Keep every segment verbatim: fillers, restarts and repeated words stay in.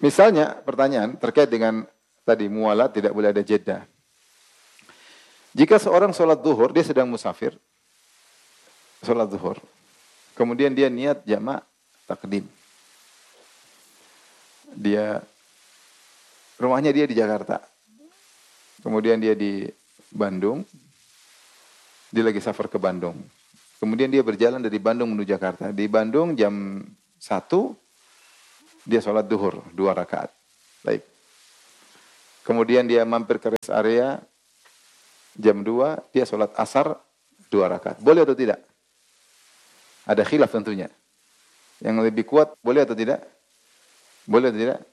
Misalnya pertanyaan terkait dengan tadi mualat tidak boleh ada jeda. Jika seorang sholat zuhur, dia sedang musafir, sholat zuhur, kemudian dia niat jamak takdim. Dia, rumahnya dia di Jakarta, kemudian dia di Bandung, dia lagi safar ke Bandung. Kemudian dia berjalan dari Bandung menuju Jakarta. Di Bandung jam satu, dia sholat duhur, dua rakaat. Baik. Kemudian dia mampir ke rest area, jam dua, dia sholat asar, dua rakaat. Boleh atau tidak? Ada khilaf tentunya. Yang lebih kuat, boleh atau tidak? Boleh atau tidak?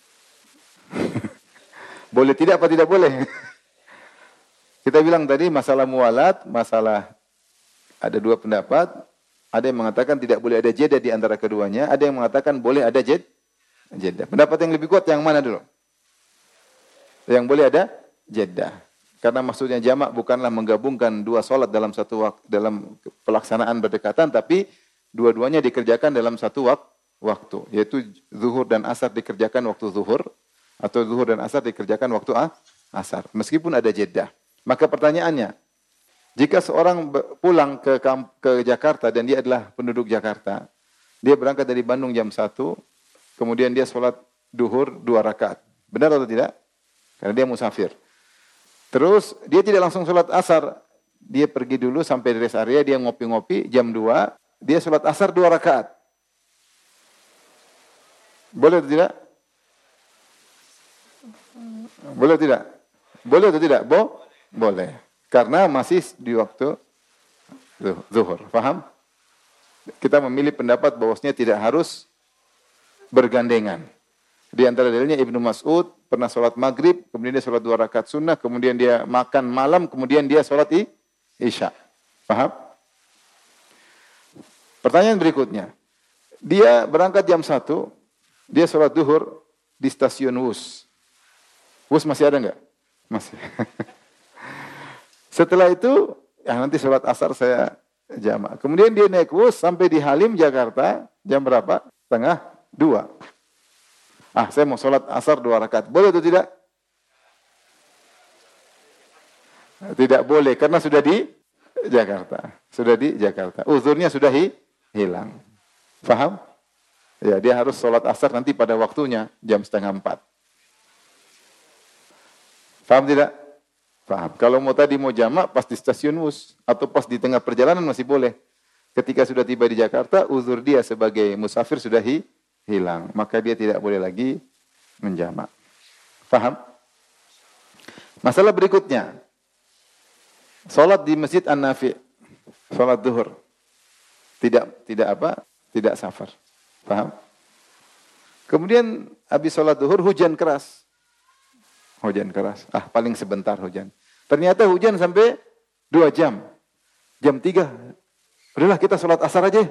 Boleh tidak apa tidak boleh? Kita bilang tadi masalah mualat, masalah ada dua pendapat. Ada yang mengatakan tidak boleh ada jeda di antara keduanya. Ada yang mengatakan boleh ada jed, jeda. Pendapat yang lebih kuat yang mana dulu? Yang boleh ada jeda. Karena maksudnya jamak bukanlah menggabungkan dua solat dalam satu waktu, dalam pelaksanaan berdekatan, tapi dua-duanya dikerjakan dalam satu wak waktu. Yaitu zuhur dan asar dikerjakan waktu zuhur, atau zuhur dan asar dikerjakan waktu ah, asar. Meskipun ada jeda. Maka pertanyaannya, jika seorang pulang ke, ke Jakarta dan dia adalah penduduk Jakarta, dia berangkat dari Bandung jam satu, kemudian dia sholat duhur dua rakaat. Benar atau tidak? Karena dia musafir. Terus dia tidak langsung sholat asar. Dia pergi dulu sampai di rest area, dia ngopi-ngopi, jam dua, dia sholat asar dua rakaat. Boleh atau tidak? Boleh atau tidak? Boleh atau tidak? Bo? Boleh. Karena masih di waktu zuhur. Faham? Kita memilih pendapat bahwasanya tidak harus bergandengan. Di antara dalilnya Ibnu Mas'ud pernah sholat maghrib, kemudian dia sholat dua rakaat sunnah, kemudian dia makan malam, kemudian dia sholat isya. Paham? Pertanyaan berikutnya. Dia berangkat jam satu, dia sholat duhur di stasiun Wus. Wus masih ada enggak? Masih. Setelah itu, ya nanti sholat asar saya jamak. Kemudian dia naik Wus sampai di Halim, Jakarta, jam berapa? Setengah dua. Ah, saya mau sholat asar dua rakaat. Boleh atau tidak? Tidak boleh, karena sudah di Jakarta. Sudah di Jakarta. Uzurnya sudah hi, hilang. Faham? Ya, dia harus sholat asar nanti pada waktunya, jam setengah empat. Faham tidak? Faham. Kalau mau tadi mau jamak, pas di stasiun Wus. Atau pas di tengah perjalanan masih boleh. Ketika sudah tiba di Jakarta, uzur dia sebagai musafir sudah hi, hilang. Maka dia tidak boleh lagi menjamak. Faham? Masalah berikutnya. Salat di Masjid An-Nafi. Salat duhur. Tidak tidak apa? Tidak safar. Faham? Kemudian habis salat duhur hujan keras. Hujan keras. Ah, paling sebentar hujan. Ternyata hujan sampai dua jam. Jam tiga. Udahlah kita salat asar aja.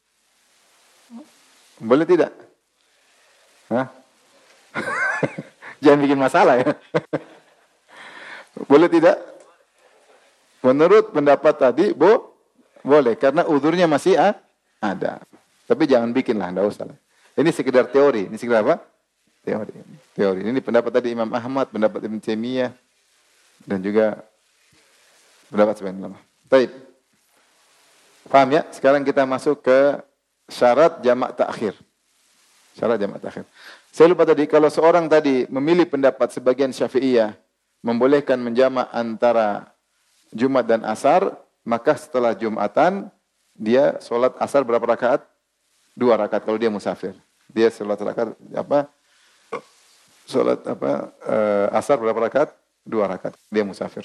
Boleh tidak? Hah? Jangan bikin masalah ya. Boleh tidak? Menurut pendapat tadi, bo, boleh. Karena uzurnya masih ah, ada. Tapi jangan bikinlah, enggak usah. Ini sekedar teori. Ini sekedar apa? Teori. Teori. Ini pendapat tadi Imam Ahmad, pendapat Ibn Taimiyah, dan juga pendapat sebagian ulama. Baik. Paham ya? Sekarang kita masuk ke syarat jamak takhir. Syarat jamak takhir. Saya lupa tadi, kalau seorang tadi memilih pendapat sebagian Syafi'iyah, membolehkan menjamak antara Jumat dan Asar, maka setelah Jumatan, dia sholat Asar berapa rakaat? Dua rakaat kalau dia musafir. Dia sholat rakaat apa? Sholat apa? Uh, Asar berapa rakaat? Dua rakaat. Dia musafir.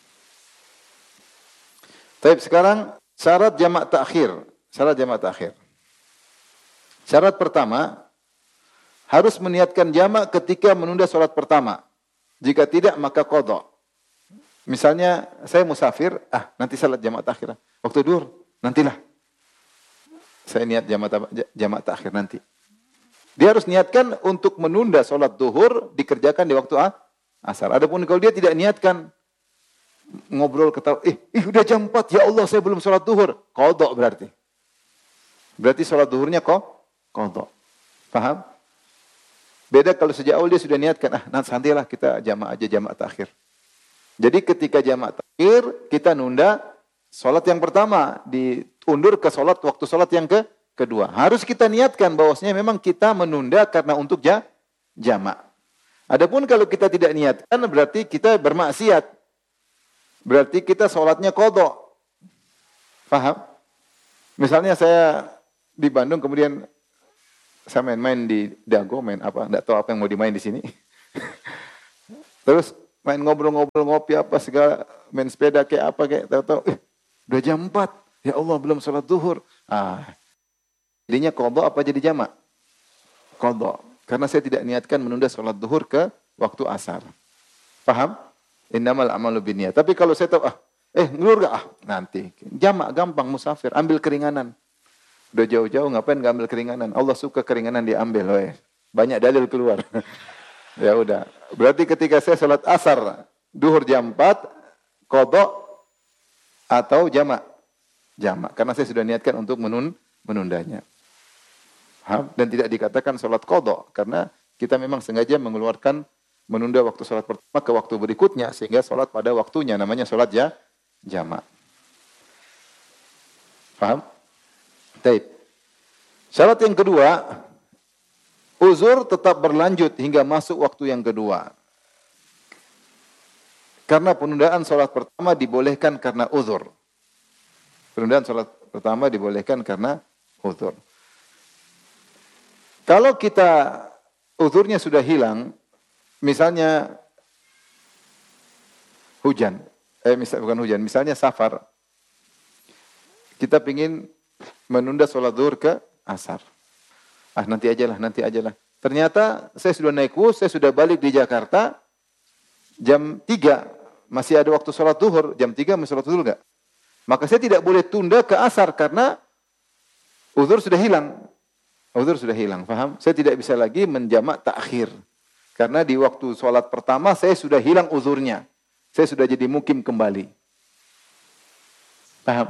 Tapi sekarang syarat jamak takhir. Syarat jamak takhir. Syarat pertama, harus meniatkan jamak ketika menunda sholat pertama. Jika tidak, maka qadha. Misalnya, saya musafir, ah nanti sholat jamak takhir. Waktu duhur, nantilah. Saya niat jamak, jamak takhir nanti. Dia harus niatkan untuk menunda sholat duhur, dikerjakan di waktu ah, asar. Adapun kalau dia tidak niatkan, ngobrol ketawa, eh, eh udah jam empat, ya Allah saya belum sholat duhur. Qadha berarti. Berarti sholat duhurnya kok? Qadha. Paham? Beda kalau sejak awal dia sudah niatkan, ah nantilah kita jamak aja jamak takhir. Jadi ketika jamak takhir, kita nunda solat yang pertama, diundur ke solat waktu solat yang ke kedua. Harus kita niatkan bahwasanya memang kita menunda karena untuk ja, jamak. Adapun kalau kita tidak niatkan berarti kita bermaksiat. Berarti kita solatnya qadha. Paham? Misalnya saya di Bandung kemudian saya main-main di Dago, main apa, enggak tahu apa yang mau dimain di sini. Terus main ngobrol-ngobrol, ngopi apa segala, main sepeda kayak apa kayak tahu-tahu, eh, udah jam empat. Ya Allah, belum salat zuhur. Ah. Jadinya qadha apa jadi jamak? Qadha. Karena saya tidak niatkan menunda salat zuhur ke waktu asar. Paham? Innamal a'malu binniyat. Tapi kalau saya tahu, ah, eh, ngelur gak? Ah, nanti. Jamak gampang, musafir, ambil keringanan. Udah jauh-jauh ngapain nggak ambil keringanan? Allah suka keringanan diambil, weh. Banyak dalil keluar. Ya udah. Berarti ketika saya salat asar, duhur jam empat, qadha atau jamak? Jamak. Karena saya sudah niatkan untuk menun menundanya. Paham? Dan tidak dikatakan salat qadha karena kita memang sengaja mengeluarkan menunda waktu salat pertama ke waktu berikutnya sehingga salat pada waktunya namanya salat ya jamak. Paham? Baik. Syarat yang kedua, uzur tetap berlanjut hingga masuk waktu yang kedua. Karena penundaan salat pertama dibolehkan karena uzur. Penundaan salat pertama dibolehkan karena uzur. Kalau kita uzurnya sudah hilang, misalnya hujan, eh misal bukan hujan, misalnya safar. Kita pingin menunda sholat zuhur ke asar. Ah nanti ajalah, nanti ajalah. Ternyata saya sudah naik bus, saya sudah balik di Jakarta, jam tiga, masih ada waktu sholat zuhur, jam tiga masih sholat zuhur enggak? Maka saya tidak boleh tunda ke asar karena uzur sudah hilang. Uzur sudah hilang, paham? Saya tidak bisa lagi menjamak takhir. Karena di waktu sholat pertama saya sudah hilang uzurnya. Saya sudah jadi mukim kembali. Paham?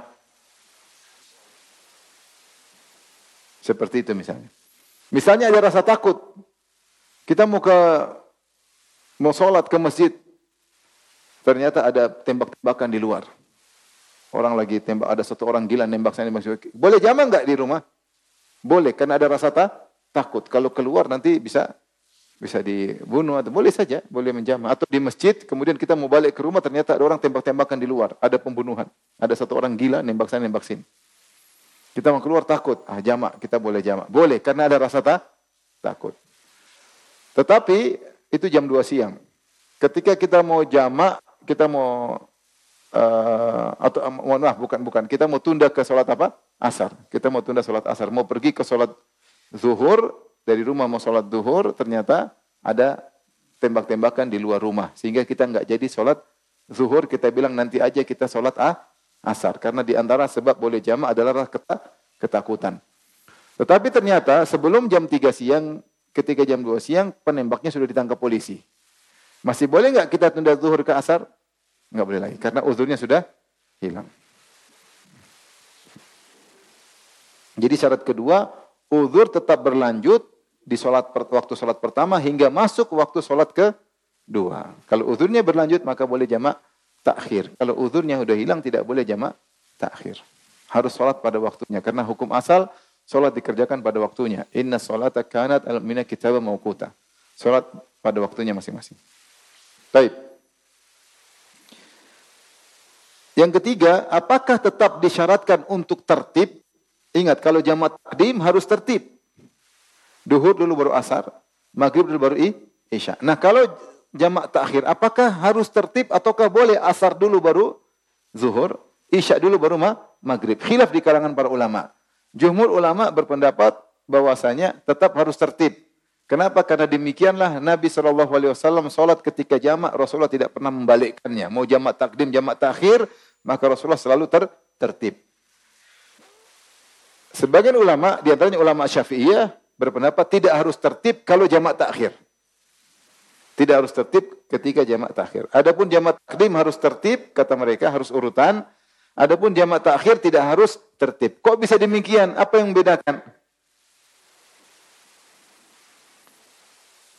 Seperti itu misalnya. Misalnya ada rasa takut. Kita mau ke mau sholat ke masjid. Ternyata ada tembak-tembakan di luar. Orang lagi tembak, ada satu orang gila nembak sana. Boleh jamak enggak di rumah? Boleh, karena ada rasa ta takut. Kalau keluar nanti bisa bisa dibunuh atau boleh saja, boleh menjamak. Atau di masjid, kemudian kita mau balik ke rumah ternyata ada orang tembak-tembakan di luar, ada pembunuhan. Ada satu orang gila nembak sana nembak sini. Kita mau keluar takut, ah jamak, kita boleh jamak. Boleh, karena ada rasa ta takut. Tetapi itu jam dua siang. Ketika kita mau jamak, kita mau uh, atau uh, mohon maaf, bukan bukan, kita mau tunda ke sholat apa? Asar. Kita mau tunda sholat asar, mau pergi ke sholat zuhur, dari rumah mau sholat zuhur, ternyata ada tembak-tembakan di luar rumah. Sehingga kita nggak jadi sholat zuhur, kita bilang nanti aja kita sholat ah, asar. Karena di antara sebab boleh jamak adalah ketakutan. Tetapi ternyata sebelum jam tiga siang, ketika jam dua siang, penembaknya sudah ditangkap polisi. Masih boleh nggak kita tunda zuhur ke asar? Nggak boleh lagi, karena uzurnya sudah hilang. Jadi syarat kedua, uzur tetap berlanjut di sholat waktu sholat pertama hingga masuk waktu sholat kedua. Kalau uzurnya berlanjut maka boleh jamak takhir. Kalau uzurnya sudah hilang tidak boleh jamak takhir. Harus sholat pada waktunya karena hukum asal sholat dikerjakan pada waktunya. Inna sholata kanat al-mina kitaba mawquta. Sholat pada waktunya masing-masing. Baik. Yang ketiga, apakah tetap disyaratkan untuk tertib? Ingat, kalau jamak takdim harus tertib. Duhur dulu baru asar, maghrib dulu baru isya. Nah, kalau jamak takhir, apakah harus tertib ataukah boleh asar dulu baru zuhur, isya dulu baru ma maghrib? Khilaf di kalangan para ulama. Jumhur ulama berpendapat bahwasanya tetap harus tertib. Kenapa? Karena demikianlah Nabi shallallahu alaihi wasallam salat ketika jamak, Rasulullah tidak pernah membalikkannya. Mau jamak takdim, jamak takhir, maka Rasulullah selalu ter tertib. Sebagian ulama, di antaranya ulama Syafi'iyah, berpendapat tidak harus tertib kalau jamak takhir. Tidak harus tertib ketika jamak takhir. Adapun jamak takdim harus tertib, kata mereka harus urutan. Adapun jamak takhir tidak harus tertib. Kok bisa demikian? Apa yang membedakan?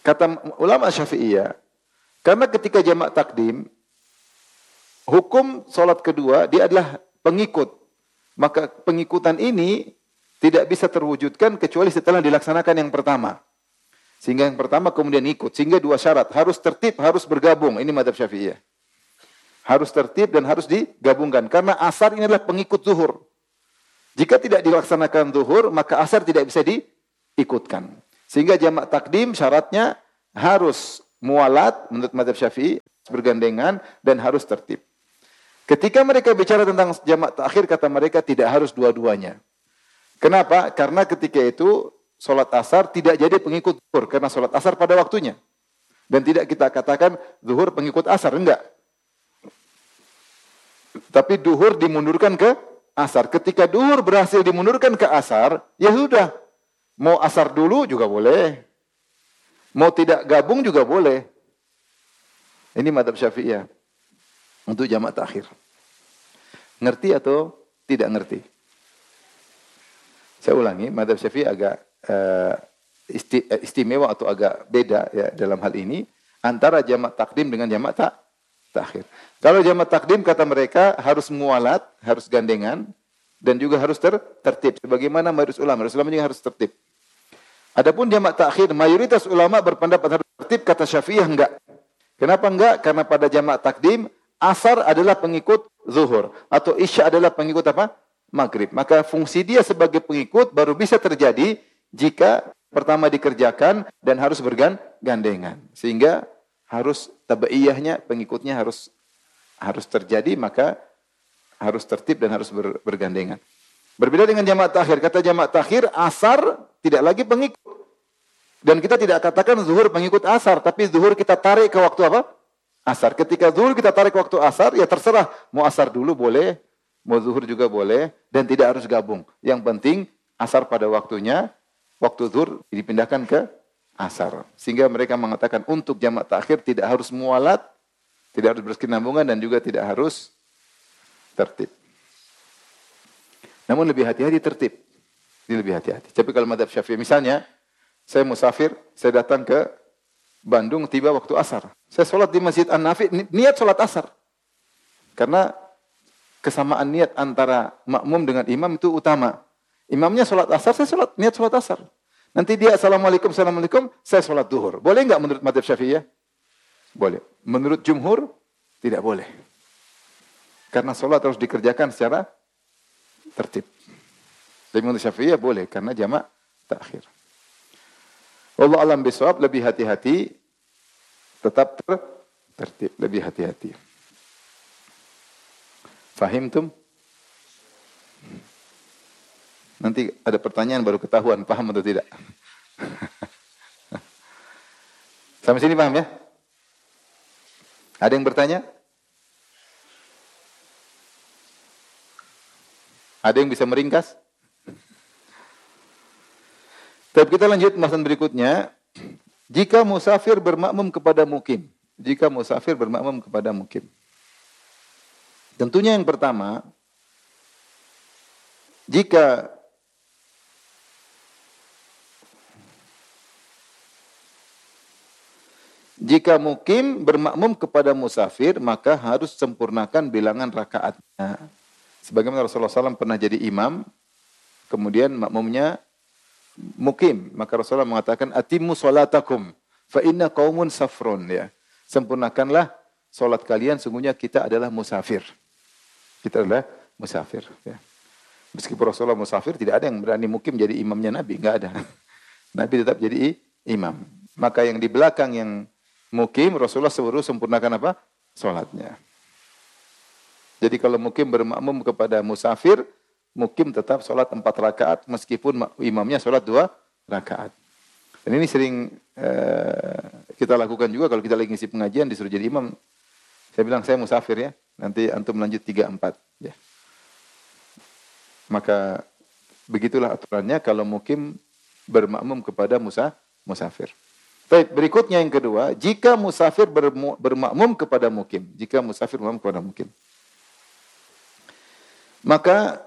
Kata ulama Syafi'iyah, karena ketika jamak takdim, hukum solat kedua dia adalah pengikut. Maka pengikutan ini tidak bisa terwujudkan kecuali setelah dilaksanakan yang pertama. Sehingga yang pertama kemudian ikut. Sehingga dua syarat, harus tertib, harus bergabung. Ini mazhab Syafi'iyah. Harus tertib dan harus digabungkan. Karena asar ini adalah pengikut zuhur. Jika tidak dilaksanakan zuhur, maka asar tidak bisa diikutkan. Sehingga jamak takdim syaratnya harus mualat menurut mazhab Syafi'i, bergandengan dan harus tertib. Ketika mereka bicara tentang jamak takhir, kata mereka tidak harus dua-duanya. Kenapa? Karena ketika itu solat asar tidak jadi pengikut zuhur karena solat asar pada waktunya. Dan tidak kita katakan zuhur pengikut asar, enggak. Tapi duhur dimundurkan ke asar. Ketika duhur berhasil dimundurkan ke asar, ya sudah. Mau asar dulu juga boleh. Mau tidak gabung juga boleh. Ini mazhab Syafi'iyah untuk jamak takhir. Ngerti atau tidak ngerti? Saya ulangi, mazhab Syafi'i agak uh, isti, uh, istimewa atau agak beda ya dalam hal ini antara jamak takdim dengan jamak tak takhir. Kalau jamak takdim kata mereka harus mualat, harus gandengan dan juga harus ter, tertib sebagaimana mayoritas ulama. Mayoritas ulama juga harus tertib. Adapun jamak takhir, mayoritas ulama berpendapat harus tertib, kata Syafi'iyah enggak. Kenapa enggak? Karena pada jamak takdim asar adalah pengikut zuhur atau isya adalah pengikut apa? Maghrib. Maka fungsi dia sebagai pengikut baru bisa terjadi jika pertama dikerjakan dan harus bergandengan. Sehingga harus tabaiyahnya, pengikutnya harus harus terjadi, maka harus tertib dan harus ber, bergandengan. Berbeda dengan jamak takhir. Kata jamak takhir, asar tidak lagi pengikut. Dan kita tidak katakan zuhur pengikut asar, tapi zuhur kita tarik ke waktu apa? Asar. Ketika zuhur kita tarik ke waktu asar, ya terserah. Mau asar dulu boleh, mau zuhur juga boleh, dan tidak harus gabung. Yang penting, asar pada waktunya, waktu zuhur dipindahkan ke asar. Sehingga mereka mengatakan untuk jamak takhir tidak harus mualat, tidak harus berkesinambungan, dan juga tidak harus tertib. Namun lebih hati-hati tertib. Ini lebih hati-hati. Tapi kalau mazhab Syafi'i, misalnya, saya musafir, saya datang ke Bandung, tiba waktu asar. Saya sholat di Masjid An-Nafi, niat sholat asar. Karena kesamaan niat antara makmum dengan imam itu utama. Imamnya sholat asar, saya sholat, niat sholat asar. Nanti dia assalamualaikum, assalamualaikum, saya sholat duhur. Boleh enggak menurut mazhab Syafi'iyah? Boleh. Menurut jumhur, tidak boleh. Karena sholat harus dikerjakan secara tertib. Tapi menurut Syafi'iyah boleh, karena jamak takhir. Allah alam bisawab, lebih hati-hati, tetap ter tertib, lebih hati-hati. Fahimtum? Nanti ada pertanyaan baru ketahuan, paham atau tidak? Sampai sini paham ya? Ada yang bertanya? Ada yang bisa meringkas? Tapi kita lanjut pembahasan berikutnya. Jika musafir bermakmum kepada mukim. Jika musafir bermakmum kepada mukim. Tentunya yang pertama, jika jika mukim bermakmum kepada musafir, maka harus sempurnakan bilangan rakaatnya. Sebagaimana Rasulullah shallallahu alaihi wasallam pernah jadi imam, kemudian makmumnya mukim, maka Rasulullah mengatakan atimmu sholatakum fa inna qaumun safrun, ya. Sempurnakanlah salat kalian, sungguhnya kita adalah musafir. Kita adalah musafir, ya. Meskipun Rasulullah musafir, tidak ada yang berani mukim jadi imamnya Nabi, enggak ada. Nabi tetap jadi imam. Maka yang di belakang yang mukim, Rasulullah suruh sempurnakan apa? Salatnya. Jadi kalau mukim bermakmum kepada musafir, mukim tetap sholat empat rakaat meskipun imamnya sholat dua rakaat. Dan ini sering uh, kita lakukan juga kalau kita lagi ngisi pengajian disuruh jadi imam. Saya bilang saya musafir ya, nanti antum lanjut tiga empat. Ya. Maka begitulah aturannya kalau mukim bermakmum kepada musa, musafir. Baik, berikutnya yang kedua, jika musafir bermakmum kepada mukim, jika musafir bermakmum kepada mukim, maka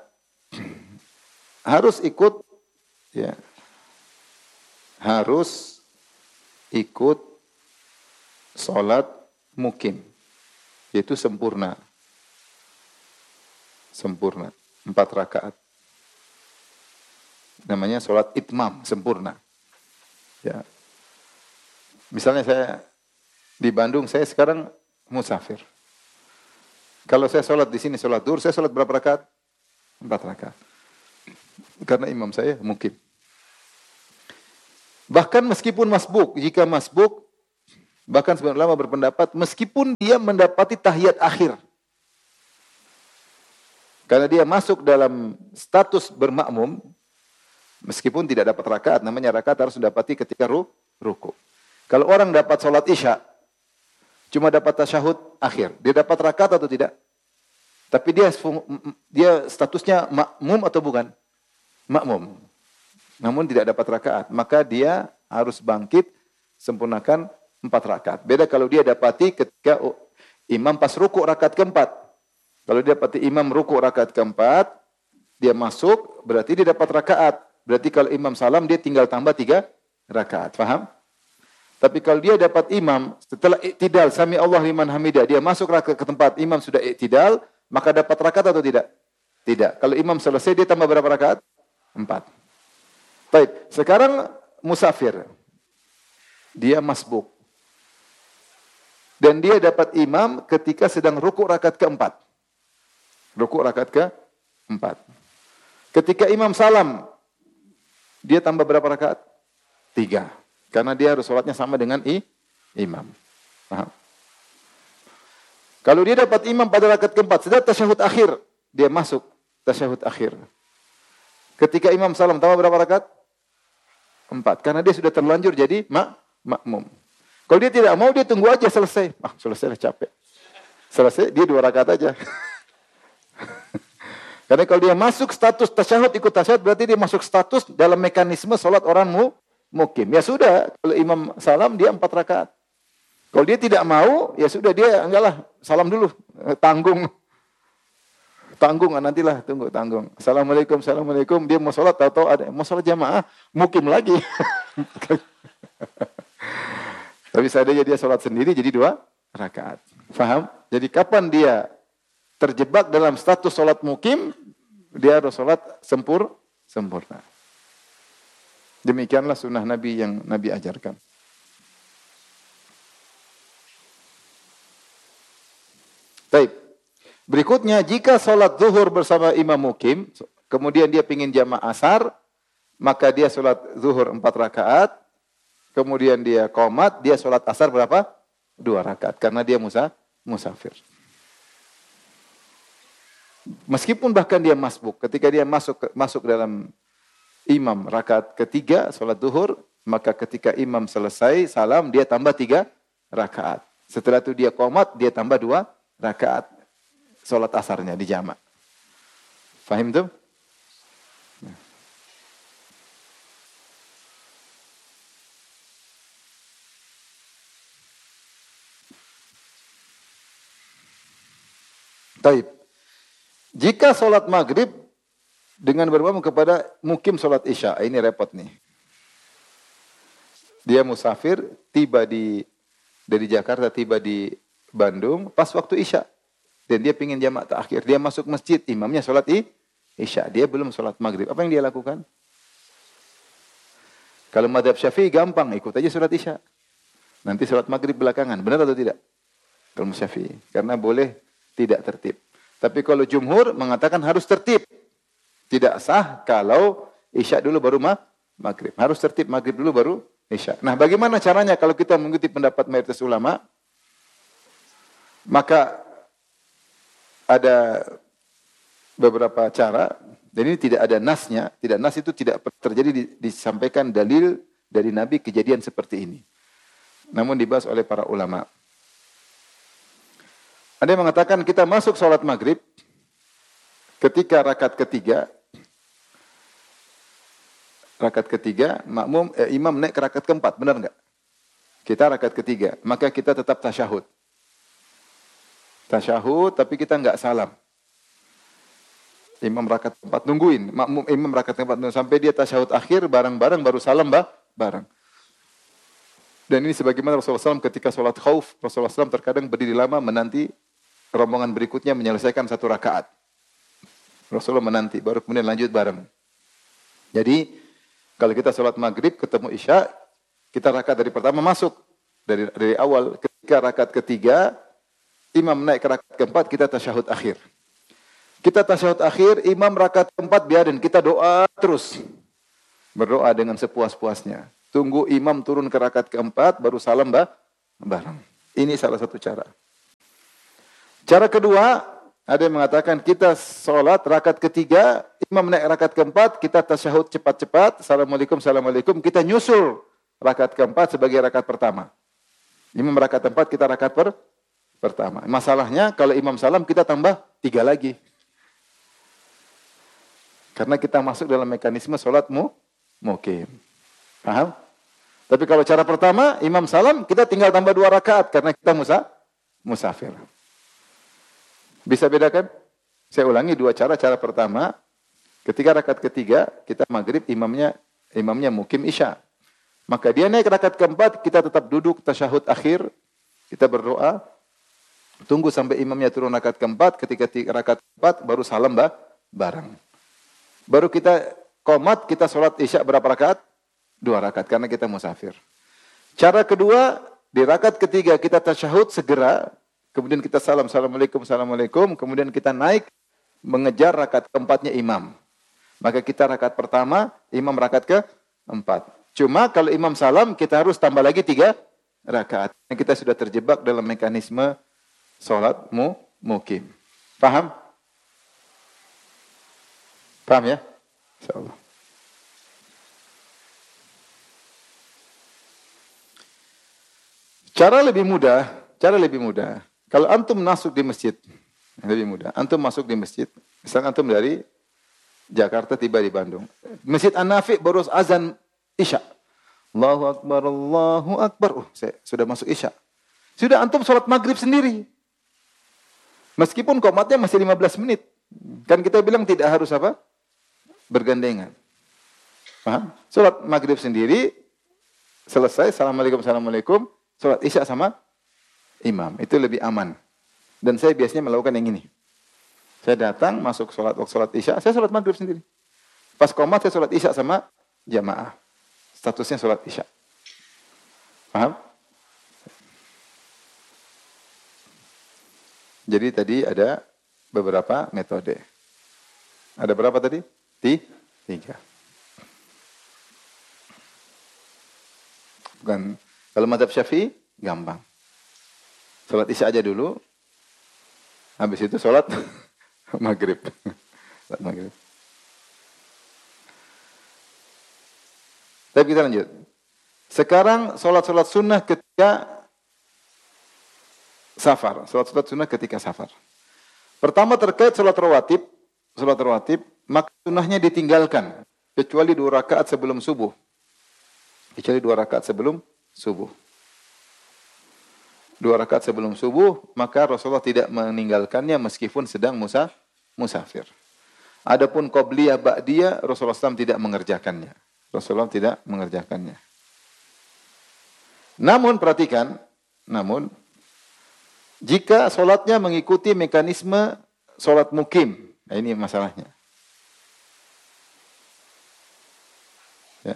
harus ikut, ya, harus ikut sholat mukim, yaitu sempurna. Sempurna, empat rakaat. Namanya sholat itmam, sempurna. Ya. Misalnya saya di Bandung, saya sekarang musafir. Kalau saya sholat di sini, sholat duhur, saya sholat berapa rakaat? Empat rakaat. Karena imam saya mukim. Bahkan meskipun masbuk, jika masbuk, bahkan sebagian ulama berpendapat, meskipun dia mendapati tahiyat akhir, karena dia masuk dalam status bermakmum, meskipun tidak dapat rakaat, namanya rakaat harus didapati ketika ru, ruku. Kalau orang dapat sholat isya, cuma dapat tasyahud akhir, dia dapat rakaat atau tidak? Tapi dia dia statusnya makmum atau bukan? Makmum. Namun tidak dapat rakaat, maka dia harus bangkit sempurnakan empat rakaat. Beda kalau dia dapati ketika imam pas ruku rakaat keempat. Kalau dia dapati imam ruku rakaat keempat, dia masuk, berarti dia dapat rakaat. Berarti kalau imam salam, dia tinggal tambah tiga rakaat. Faham? Tapi kalau dia dapat imam, setelah iktidal, sami Allah liman hamidah, dia masuk rakaat ke tempat, imam sudah iktidal, maka dapat rakaat atau tidak? Tidak. Kalau imam selesai, dia tambah berapa rakaat? Empat. Baik, sekarang musafir. Dia masbuk. Dan dia dapat imam ketika sedang rukuk rakaat keempat. Rukuk rakaat keempat. Ketika imam salam, dia tambah berapa rakaat? Tiga. Karena dia harus sholatnya sama dengan i, imam. Paham? Kalau dia dapat imam pada rakaat keempat, sudah tasyahud akhir, dia masuk tasyahud akhir. Ketika imam salam, tambah berapa rakaat? Empat. Karena dia sudah terlanjur jadi mak, makmum. Kalau dia tidak mau, dia tunggu aja selesai. Ah, selesai lah, capek. Selesai, dia dua rakaat aja. Karena kalau dia masuk status tasyahud, ikut tasyahud, berarti dia masuk status dalam mekanisme sholat orang mu, mukim. Ya sudah, kalau imam salam, dia empat rakaat. Kalau dia tidak mau, ya sudah, dia enggaklah, salam dulu, tanggung. Tanggung, nantilah, tunggu, tanggung. Assalamualaikum, assalamualaikum, dia mau sholat, tahu-tahu ada, mau sholat jamaah, mukim lagi. Tapi seandainya dia sholat sendiri, jadi dua rakaat. Faham? Jadi kapan dia terjebak dalam status sholat mukim, dia harus sholat sempur, sempurna. Demikianlah sunnah Nabi yang Nabi ajarkan. Baik. Berikutnya, jika sholat zuhur bersama imam mukim, kemudian dia ingin jamaah asar, maka dia sholat zuhur empat rakaat, kemudian dia qomat, dia sholat asar berapa? Dua rakaat, karena dia musa, musafir. Meskipun bahkan dia masbuk, ketika dia masuk masuk dalam imam rakaat ketiga, sholat zuhur, maka ketika imam selesai, salam, dia tambah tiga rakaat. Setelah itu dia qomat, dia tambah dua rakaat. Sholat asarnya di jamak. Fahim tuh? Taib. Jika sholat maghrib dengan bermakmum kepada mukim sholat isya, ini repot nih. Dia musafir, tiba di dari Jakarta, tiba di Bandung, pas waktu isya. Dan dia ingin jamak terakhir. Dia masuk masjid, imamnya sholat isya. Dia belum sholat maghrib. Apa yang dia lakukan? Kalau madhab syafi'i gampang, ikut aja sholat isya. Nanti sholat maghrib belakangan. Benar atau tidak? Kalau syafi'i. Karena boleh tidak tertib. Tapi kalau jumhur mengatakan harus tertib. Tidak sah kalau isya dulu baru ma maghrib. Harus tertib maghrib dulu baru isya. Nah, bagaimana caranya kalau kita mengikuti pendapat mayoritas ulama? Maka ada beberapa cara, dan ini tidak ada nasnya. Tidak nas itu tidak terjadi disampaikan dalil dari Nabi kejadian seperti ini. Namun dibahas oleh para ulama. Ada yang mengatakan kita masuk sholat maghrib ketika rakaat ketiga, rakaat ketiga, makmum eh, imam naik ke rakaat keempat, benar enggak? Kita rakaat ketiga, maka kita tetap tasyahud. Tasyahud, tapi kita enggak salam. Imam rakaat keempat nungguin, makmum imam rakaat keempat nungguin sampai dia tasyahud akhir bareng-bareng baru salam bah, bareng. Dan ini sebagaimana Rasulullah shallallahu alaihi wasallam ketika sholat khauf, Rasulullah shallallahu alaihi wasallam terkadang berdiri lama menanti rombongan berikutnya menyelesaikan satu rakaat. Rasulullah menanti, baru kemudian lanjut bareng. Jadi, kalau kita sholat maghrib ketemu isya, kita rakaat dari pertama masuk. Dari dari awal, ketika rakaat ketiga, imam naik ke rakaat keempat, kita tasyahud akhir. Kita tasyahud akhir, imam rakaat keempat, biarin kita doa terus. Berdoa dengan sepuas-puasnya. Tunggu imam turun ke rakaat keempat, baru salam bah, bareng. Ini salah satu cara. Cara kedua, ada yang mengatakan kita sholat rakaat ketiga, imam naik rakaat keempat, kita tasyahud cepat-cepat, assalamualaikum, assalamualaikum, kita nyusul rakaat keempat sebagai rakaat pertama. Imam rakaat keempat, kita rakaat per, pertama. Masalahnya kalau imam salam, kita tambah tiga lagi. Karena kita masuk dalam mekanisme sholat mu, mukim. Paham? Tapi kalau cara pertama, imam salam, kita tinggal tambah dua rakaat karena kita musa, musafir. Bisa bedakan? Saya ulangi dua cara. Cara pertama, ketika rakaat ketiga, kita maghrib, imamnya imamnya mukim isya. Maka dia naik rakaat keempat, kita tetap duduk tasyahud akhir, kita berdoa, tunggu sampai imamnya turun rakaat keempat, ketika rakaat keempat, baru salam bah, bareng. Baru kita qomat, kita sholat isya berapa rakaat? Dua rakaat, karena kita musafir. Cara kedua, di rakaat ketiga kita tasyahud segera, kemudian kita salam, assalamualaikum, assalamualaikum, kemudian kita naik mengejar rakaat keempatnya imam. Maka kita rakaat pertama, imam rakaat keempat. Cuma kalau imam salam, kita harus tambah lagi tiga rakaat. Kita sudah terjebak dalam mekanisme sholat mu, mukim. Paham? Paham ya? Insyaallah. Cara lebih mudah, cara lebih mudah. Kalau antum masuk di masjid, lebih mudah. Antum masuk di masjid, misalnya antum dari Jakarta tiba di Bandung. Masjid An-Nafi baru azan isya. Allahu Akbar, Allahu Akbar. Oh, saya sudah masuk isya. Sudah antum sholat maghrib sendiri. Meskipun qomatnya masih lima belas menit. Kan kita bilang tidak harus apa? Bergandengan. Paham? Sholat maghrib sendiri, selesai, assalamualaikum, assalamualaikum, sholat isya sama imam. Itu lebih aman. Dan saya biasanya melakukan yang ini. Saya datang, masuk sholat, waktu sholat isya, saya sholat maghrib sendiri. Pas qomat, saya sholat isya sama jamaah. Statusnya sholat isya. Paham? Jadi tadi ada beberapa metode. Ada berapa tadi? Tiga. Bukan. Kalau mazhab Syafi'i, gampang. Sholat isya aja dulu. Habis itu sholat maghrib. Sholat maghrib. Tapi kita lanjut. Sekarang sholat-sholat sunnah ketika safar. Sholat-sholat sunnah ketika safar. Pertama terkait sholat rawatib. Sholat rawatib, maka sunnahnya ditinggalkan. Kecuali dua rakaat sebelum subuh. Kecuali dua rakaat sebelum subuh. Dua rakaat sebelum subuh, maka Rasulullah tidak meninggalkannya meskipun sedang musa, musafir. Adapun qobliyah ba'diyah, Rasulullah shallallahu alaihi wasallam tidak mengerjakannya. Rasulullah tidak mengerjakannya. Namun perhatikan, namun jika solatnya mengikuti mekanisme solat mukim, nah ini masalahnya. Ya.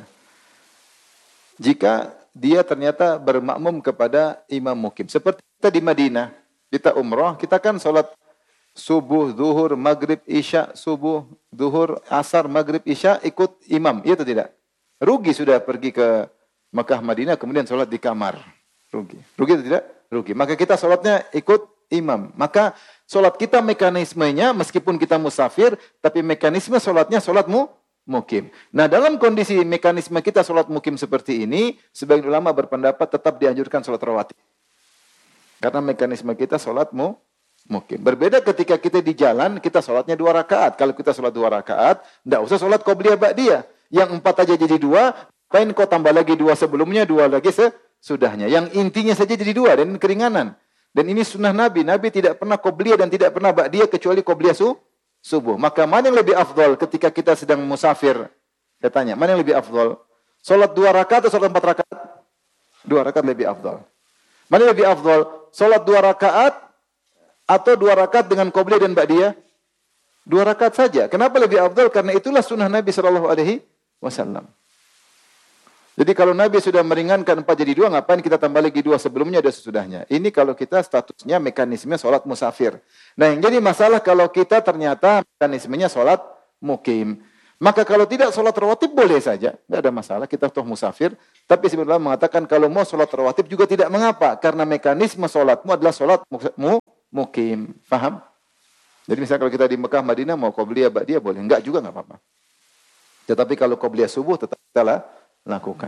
Jika dia ternyata bermakmum kepada imam mukim, seperti kita di Madinah, kita umrah, kita kan solat subuh, zuhur, maghrib, isya, subuh, zuhur, asar, maghrib, isya, ikut imam, iya atau tidak? Rugi sudah pergi ke Makkah, Madinah, kemudian sholat di kamar. Rugi. Rugi atau tidak? Rugi. Maka kita sholatnya ikut imam. Maka sholat kita mekanismenya, meskipun kita musafir, tapi mekanisme sholatnya sholat mu, mukim. Nah, dalam kondisi mekanisme kita sholat mukim seperti ini, sebagian ulama berpendapat tetap dianjurkan sholat rawatib. Karena mekanisme kita sholat mu, mukim. Berbeda ketika kita di jalan, kita sholatnya dua rakaat. Kalau kita sholat dua rakaat, tidak usah sholat qobliyah ba'diyah. Yang empat aja jadi dua, lain kau tambah lagi dua sebelumnya, dua lagi sesudahnya. Yang intinya saja jadi dua, dan keringanan. Dan ini sunnah Nabi. Nabi tidak pernah qobliyah dan tidak pernah ba'diyah kecuali qobliyah su, subuh. Maka mana yang lebih afdol ketika kita sedang musafir? Saya tanya, mana yang lebih afdol? Sholat dua rakaat atau sholat empat rakaat? Dua rakaat lebih afdal. Mana lebih afdal? Salat dua rakaat atau dua rakaat dengan qobliyah dan ba'diyah? Dua rakaat saja. Kenapa lebih afdal? Karena itulah sunnah Nabi sallallahu alaihi wasallam. Jadi kalau Nabi sudah meringankan empat jadi dua, ngapain kita tambah lagi dua sebelumnya dan sesudahnya? Ini kalau kita statusnya mekanisme sholat musafir. Nah yang jadi masalah kalau kita ternyata mekanismenya sholat mukim. Maka kalau tidak sholat rawatib boleh saja, tidak ada masalah, kita toh musafir. Tapi sebenarnya mengatakan kalau mau sholat rawatib juga tidak mengapa. Karena mekanisme sholatmu adalah sholat mu mukim. Faham? Jadi misalnya kalau kita di Mekah, Madinah mau qobliyah, ba'diyah boleh. Enggak juga enggak apa-apa. Tetapi kalau qobliyah subuh tetap kita lah lakukan.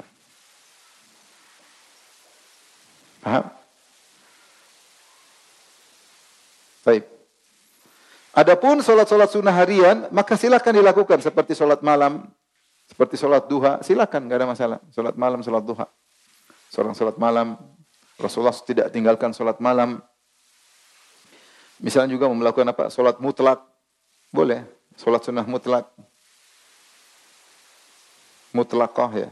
Paham? Baik. Adapun solat-solat sunnah harian, maka silakan dilakukan seperti solat malam, seperti solat duha, silakan, enggak ada masalah. Solat malam, solat duha. Seorang solat malam, Rasulullah tidak tinggalkan solat malam. Misalnya juga melakukan apa? Solat mutlak, boleh. Solat sunnah mutlak. Mutlaqah ya.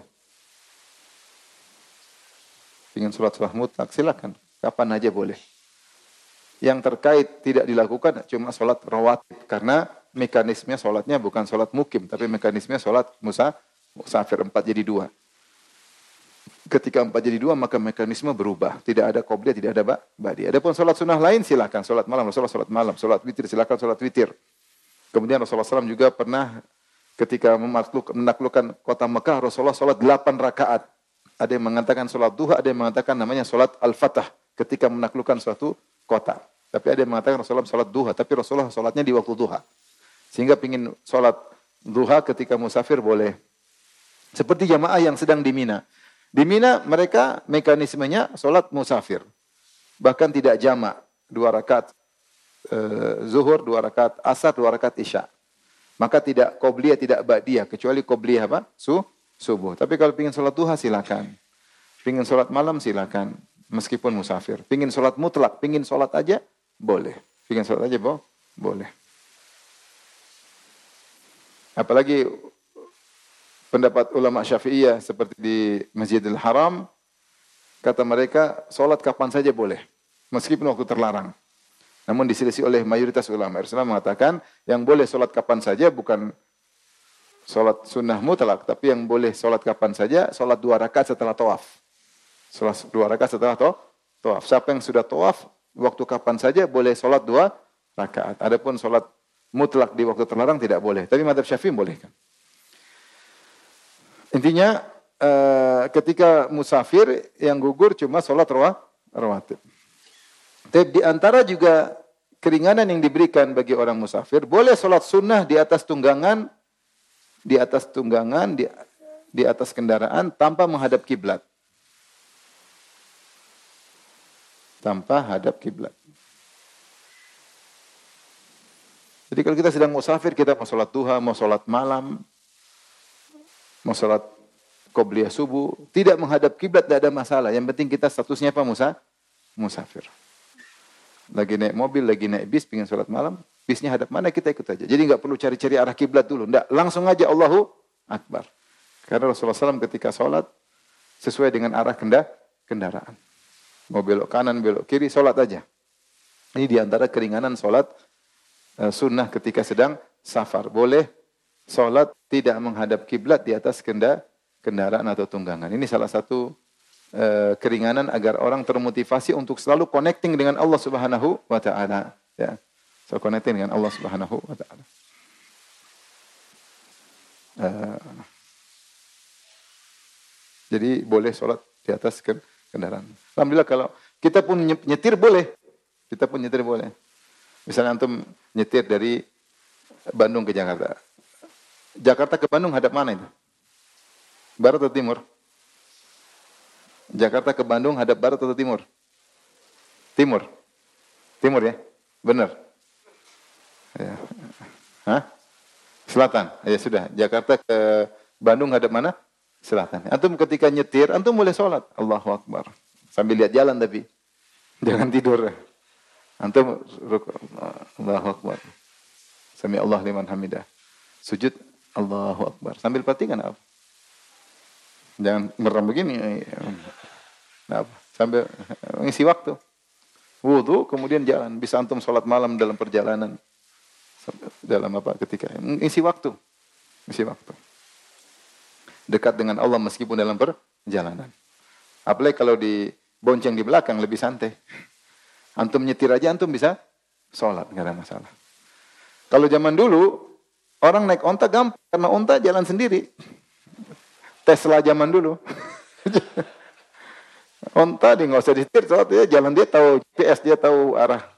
Ingin sholat sholat mutlak, silakan. Kapan aja boleh. Yang terkait tidak dilakukan cuma sholat rawatib. Karena mekanisme sholatnya bukan sholat mukim. Tapi mekanisme sholat musa, musafir empat jadi dua. Ketika empat jadi dua maka mekanisme berubah. Tidak ada qobliyah, tidak ada ba'diyah. Adapun sholat sunnah lain silakan. Sholat malam, Rasulullah sholat malam. Sholat witir silakan sholat witir. Kemudian Rasulullah shallallahu alaihi wasallam juga pernah ketika menaklukkan kota Mekah, Rasulullah sholat delapan rakaat. Ada yang mengatakan sholat duha, ada yang mengatakan namanya sholat al-fatah ketika menaklukkan suatu kota. Tapi ada yang mengatakan Rasulullah sholat duha, tapi Rasulullah sholatnya di waktu duha. Sehingga ingin sholat duha ketika musafir boleh. Seperti jamaah yang sedang di Mina. Di Mina mereka mekanismenya sholat musafir. Bahkan tidak jamak. Dua rakaat uh, zuhur, dua rakaat asar, dua rakaat isya. Maka tidak qobliyah, tidak ba'diyah. Kecuali qobliyah apa? Su subuh. Tapi kalau ingin sholat duha silakan. Ingin sholat malam silakan. Meskipun musafir. Ingin sholat mutlak, ingin sholat aja boleh. Ingin sholat aja boh, boleh. Apalagi pendapat ulama Syafi'iyah seperti di Masjidil Haram, kata mereka sholat kapan saja boleh. Meskipun waktu terlarang. Namun diselisih oleh mayoritas ulama. Rasulullah mengatakan yang boleh sholat kapan saja bukan sholat sunnah mutlak, tapi yang boleh sholat kapan saja, sholat dua rakaat setelah tawaf. Sholat dua rakaat setelah tawaf. Siapa yang sudah tawaf, waktu kapan saja boleh sholat dua rakaat. Adapun sholat mutlak di waktu terlarang tidak boleh. Tapi madzhab Syafi'i bolehkan. Intinya ketika musafir yang gugur cuma sholat rawatib. Tapi di antara juga keringanan yang diberikan bagi orang musafir, boleh sholat sunnah di atas tunggangan, di atas tunggangan, di, di atas kendaraan tanpa menghadap kiblat. Tanpa hadap kiblat. Jadi kalau kita sedang musafir, kita mau sholat duha, mau sholat malam, mau sholat qobliyah subuh, tidak menghadap kiblat tidak ada masalah. Yang penting kita statusnya apa? Musa, musafir. Lagi naik mobil, lagi naik bis, pengen sholat malam, bisnya hadap mana kita ikut aja. Jadi nggak perlu cari-cari arah kiblat dulu. Nggak, langsung aja Allahu Akbar. Karena Rasulullah shallallahu alaihi wasallam ketika sholat sesuai dengan arah kendaraan. Mau belok kanan, belok kiri, sholat aja. Ini diantara keringanan sholat uh, sunnah ketika sedang safar. Boleh sholat tidak menghadap kiblat di atas kendaraan atau tunggangan. Ini salah satu uh, keringanan agar orang termotivasi untuk selalu connecting dengan Allah Subhanahu wa taala, ya. So connecting dengan Allah Subhanahu wa taala. Uh, jadi boleh sholat di atas kendaraan. Alhamdulillah kalau kita pun nyetir boleh. Kita pun nyetir boleh. Misalnya antum nyetir dari Bandung ke Jakarta. Jakarta ke Bandung hadap mana itu? Barat atau timur? Jakarta ke Bandung hadap barat atau timur? Timur. Timur ya? Benar. Ya. Hah? Selatan. Ya sudah. Jakarta ke Bandung hadap mana? Selatan. Antum ketika nyetir, antum boleh sholat. Allahu Akbar. Sambil lihat jalan tapi. Jangan tidur. Antum Allahu Akbar. Sami Allah liman hamidah. Sujud Allahu Akbar. Sambil perhatikan apa? Jangan merem begini. Nah, sambil ngisi waktu. Wudu, kemudian jalan. Bisa antum sholat malam dalam perjalanan. Dalam apa? Ketika ngisi waktu. Ngisi waktu. Dekat dengan Allah meskipun dalam perjalanan. Apalagi kalau dibonceng di belakang lebih santai. Antum nyetir aja antum bisa sholat, nggak ada masalah. Kalau zaman dulu orang naik onta gampang karena onta jalan sendiri. Tesla zaman dulu. Onta dia nggak usah disetir, soalnya dia jalan, dia tahu G P S, dia tahu arah